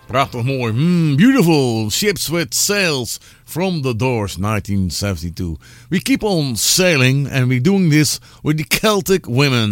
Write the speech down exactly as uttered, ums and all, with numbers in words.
Prachtig mooi. Mm, beautiful. Ships with Sails from the Doors, nineteen seventy-two. We keep on sailing and we're doing this with the Celtic Women.